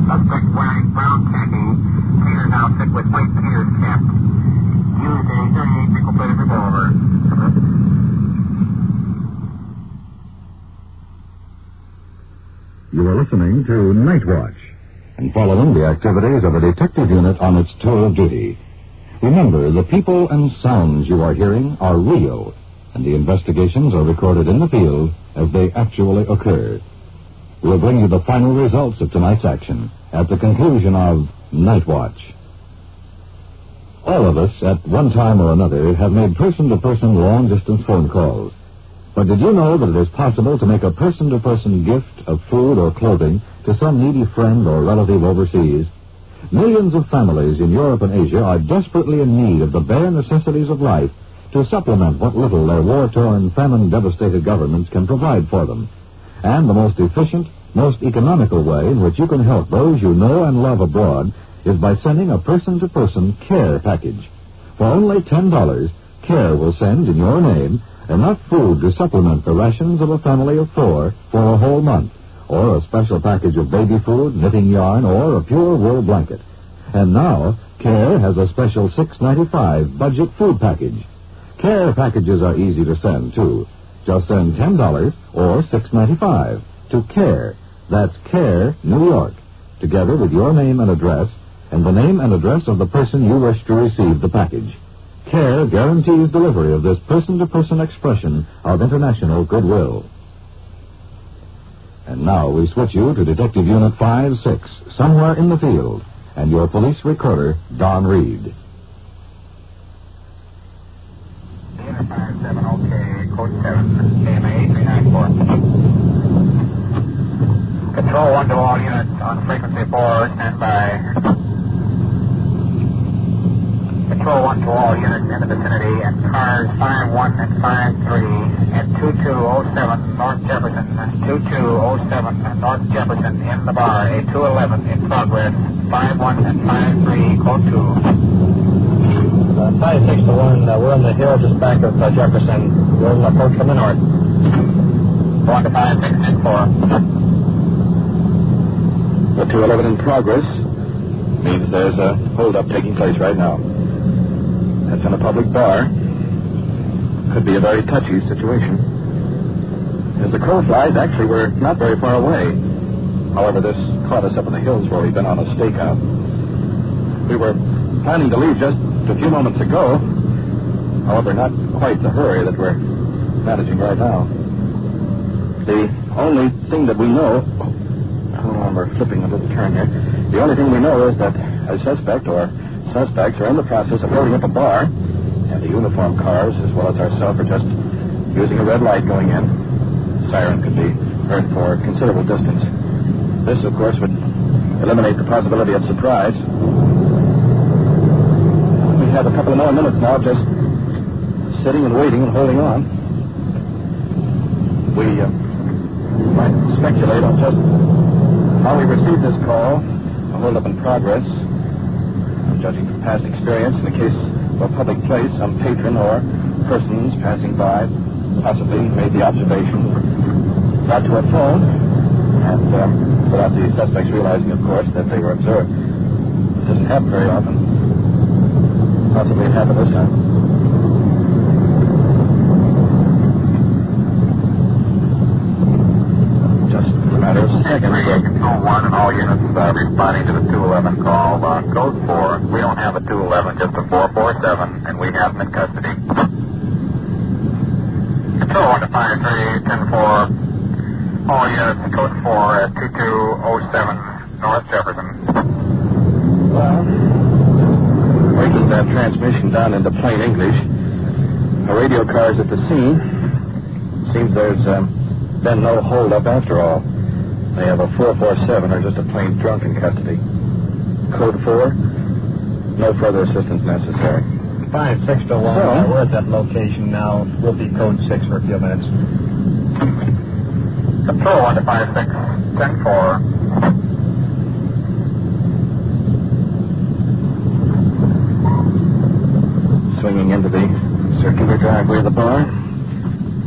Suspect wearing brown khaki. Peter's outfit with white Peter's cap. Used a 38 nickel-plated revolver. You are listening to Night Watch and following the activities of a detective unit on its tour of duty. Remember, the people and sounds you are hearing are real, and the investigations are recorded in the field as they actually occur. We'll bring you the final results of tonight's action at the conclusion of Night Watch. All of us, at one time or another, have made person-to-person long-distance phone calls. But did you know that it is possible to make a person-to-person gift of food or clothing to some needy friend or relative overseas? Millions of families in Europe and Asia are desperately in need of the bare necessities of life to supplement what little their war-torn, famine-devastated governments can provide for them. And the most efficient, most economical way in which you can help those you know and love abroad is by sending a person-to-person care package. For only $10, CARE will send in your name enough food to supplement the rations of a family of 4 for a whole month, or a special package of baby food, knitting yarn, or a pure wool blanket. And now, CARE has a special $6.95 budget food package. CARE packages are easy to send, too. Just send $10 or $6.95 to CARE. That's CARE, New York, together with your name and address, and the name and address of the person you wish to receive the package. CARE guarantees delivery of this person-to-person expression of international goodwill. And now we switch you to Detective Unit 5-6, somewhere in the field, and your police recorder, Don Reed. Unit 57, okay, code 7, KMA 394. Control 1 to all units on frequency 4, stand by. Control 1 to all units in the vicinity at cars 51 and 53 at 2207 North Jefferson, 2207 North Jefferson in the bar, a 211 in progress, 51 and 53, code 2. 5-6 to 1, we're on the hill just back of Jefferson. We'll approach from the north. 1 to 5, 6, and 4. The 211 in progress means there's a hold-up taking place right now. That's in a public bar. Could be a very touchy situation. As the crow flies, actually, we're not very far away. However, this caught us up in the hills where we've been on a stakeout. We were planning to leave just a few moments ago. However, not quite the hurry that we're managing right now. The only thing that we know... Hold on, we're flipping a little turn here. The only thing we know is that a suspect or suspects are in the process of loading up a bar, and the uniformed cars, as well as ourselves, are just using a red light going in. Siren could be heard for a considerable distance. This, of course, would eliminate the possibility of surprise. We have a couple of more minutes now, just sitting and waiting and holding on. We might speculate on just how we received this call, a hold-up in progress. Judging from past experience, in the case of a public place, some patron or persons passing by possibly made the observation, got to a phone, and without the suspects realizing, of course, that they were observed. It doesn't happen very often. Possibly it happened this time. Just a matter of seconds. Control 1 and all units responding to the 211 call. Code 4, we don't have a 211, just a 447, and we have them in custody. Control 1 to 53, 10-4, all units, code 4 at 2207 North Jefferson. Well, breaking that transmission down into plain English, the radio car's at the scene. Seems there's been no hold-up after all. They have a 447 or just a plain drunk in custody. Code 4, no further assistance necessary. 5-6 to 1, we're at that location now. We'll be code 6 for a few minutes. Control 1 to 56, 10-4. Swinging into the circular driveway of the bar.